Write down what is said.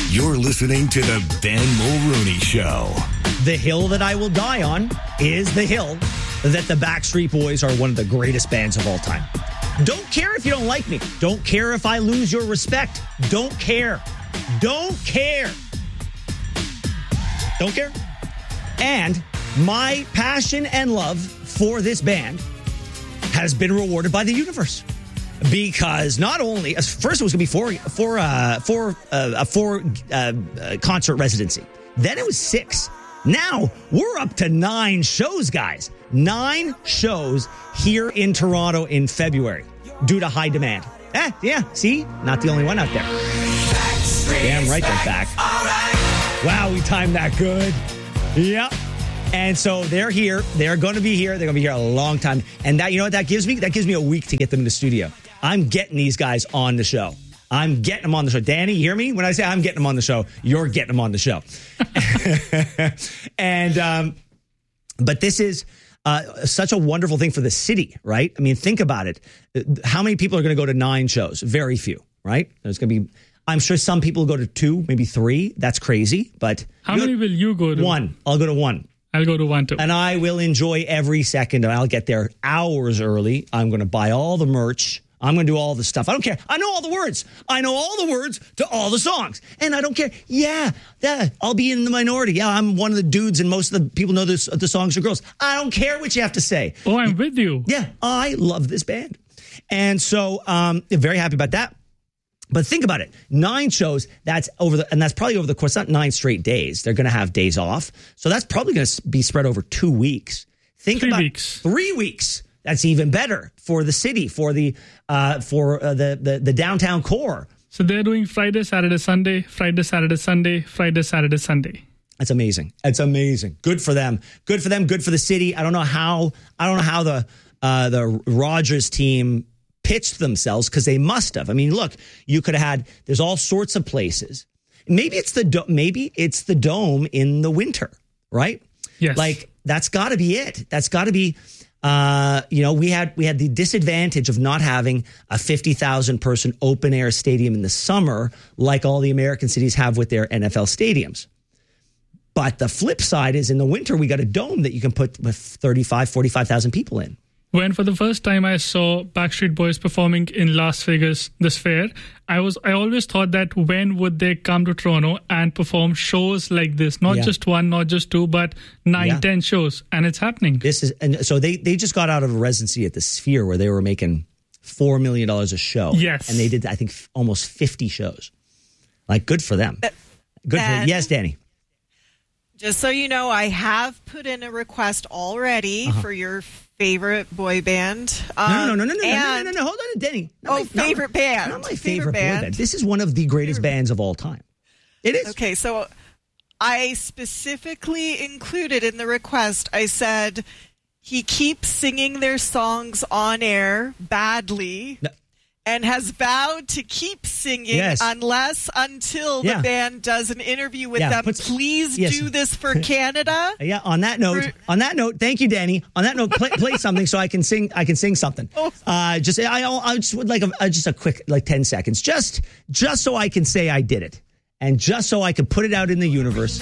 You're listening to the Ben Mulrooney Show. The hill that I will die on is the hill that the Backstreet Boys are one of the greatest bands of all time. Don't care if you don't like me. Don't care if I lose your respect. Don't care. Don't care. Don't care. And my passion and love for this band has been rewarded by the universe. Because not only, first it was going to be four concert residency. Then it was 6. Now we're up to 9 shows, guys. 9 shows here in Toronto in February due to high demand. Yeah, see? Not the only one out there. Damn right they're back. Wow, we timed that good. Yep. And so they're here. They're going to be here. They're going to be here a long time. And that, you know what that gives me? That gives me a week to get them in the studio. I'm getting these guys on the show. I'm getting them on the show. Danny, you hear me? When I say I'm getting them on the show, you're getting them on the show. And, but this is such a wonderful thing for the city, right? I mean, think about it. How many people are going to go to 9 shows? Very few, right? There's going to be, I'm sure some people go to 2, maybe 3. That's crazy. But how many will you go to? 1. I'll go to 1. I'll go to 1 too. And I will enjoy every second. And I'll get there hours early. I'm going to buy all the merch. I'm going to do all the stuff. I don't care. I know all the words. I know all the words to all the songs. And I don't care. Yeah, I'll be in the minority. Yeah, I'm one of the dudes and most of the people know the songs are girls. I don't care what you have to say. Oh, I'm with you. Yeah, I love this band. And so very happy about that. But think about it. 9 shows, that's probably over the course, not 9 straight days. They're going to have days off. So that's probably going to be spread over 2 weeks. Think 3 about weeks. 3 weeks. That's even better for the city, for the downtown core. So they're doing Friday, Saturday, Sunday, Friday, Saturday, Sunday, Friday, Saturday, Sunday. That's amazing. It's amazing. Good for them. Good for them. Good for the city. I don't know how the Rogers team pitched themselves, because they must have. I mean, look, you could have had. There's all sorts of places. Maybe it's the dome in the winter, right? Yes. Like that's got to be it. That's got to be. We had the disadvantage of not having a 50,000 person open air stadium in the summer, like all the American cities have with their NFL stadiums. But the flip side is in the winter, we got a dome that you can put with 45,000 people in. When for the first time I saw Backstreet Boys performing in Las Vegas this fair, I always thought that when would they come to Toronto and perform shows like this? Not just 1, not just 2, but 9, 10 shows. And it's happening. And so they just got out of a residency at the Sphere where they were making $4 million a show. Yes. And they did, I think, almost 50 shows. Like, good for them. Yes, Danny. Just so you know, I have put in a request already for your favorite boy band. No. Hold on, Denny. Favorite band. Not my favorite boy band. This is one of the greatest bands of all time. It is. Okay, so I specifically included in the request, I said, he keeps singing their songs on air badly. No. And has vowed to keep singing until the band does an interview with them. Please do this for Canada. On that note, thank you, Danny. On that note, play something so I can sing. I can sing something. I just would like a quick 10 seconds, just so I can say I did it, and just so I can put it out in the universe.